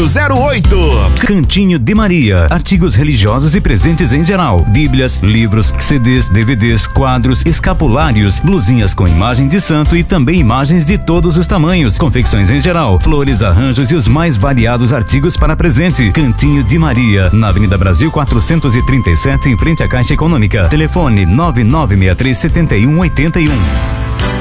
3408. Cantinho de Maria, artigos religiosos e presentes em geral, bíblias, livros, CDs, DVDs, quadros, escapulários, blusinhas com imagem de santo e também imagens de todos os tamanhos, confecções em geral, flores, arranjos e os mais variados artigos para presente. Cantinho de Maria, na Avenida Brasil 437, em frente à Caixa Econômica. Telefone 9963-7181.